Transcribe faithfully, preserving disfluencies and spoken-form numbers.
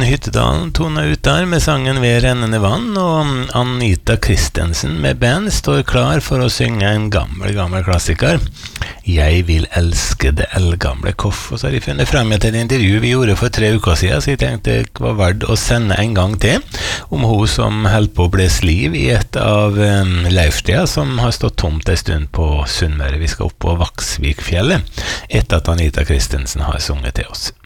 Hyttedalen tona ut der med sangen Ved rennende vann, og Anita Christensen med band står klar for å synge en gammel, gammel klassiker. Jeg vil elske det eldgamle Koff, og så har jeg funnet frem til et intervju vi gjorde for tre uker siden, så jeg tenkte det var verdt å sende en gang til, om hun som holdt på å bli liv i et av um, leirsteder som har stått tomt en stund på Sunnmøre. Vi skal opp på Vaksvikfjellet, etter at Anita Christensen har sunget til oss.